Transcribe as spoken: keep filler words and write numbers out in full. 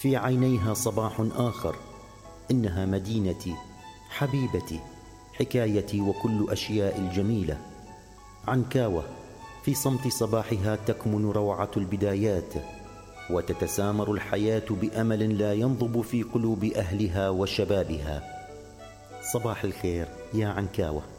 في عينيها صباح آخر. إنها مدينتي، حبيبتي، حكايتي، وكل أشياء الجميلة. عنكاوة في صمت صباحها تكمن روعة البدايات، وتتسامر الحياة بأمل لا ينضب في قلوب أهلها وشبابها. صباح الخير يا عنكاوة.